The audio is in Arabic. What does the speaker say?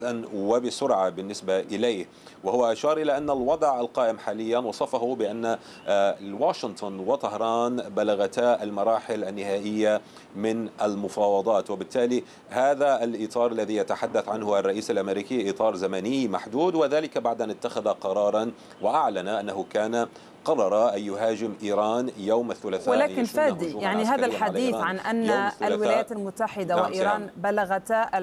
وبسرعة بالنسبة إليه. وهو أشار إلى أن الوضع القائم حاليا وصفه بأن واشنطن وطهران بلغتا المراحل النهائية من المفاوضات، وبالتالي هذا الإطار الذي يتحدث عنه الرئيس الأمريكي إطار زمني محدود، وذلك بعد أن اتخذ قرارا وأعلن أنه كان قرر أن يهاجم إيران يوم الثلاثاء. ولكن فادي، يعني هذا الحديث عن أن الولايات المتحدة وإيران بلغتا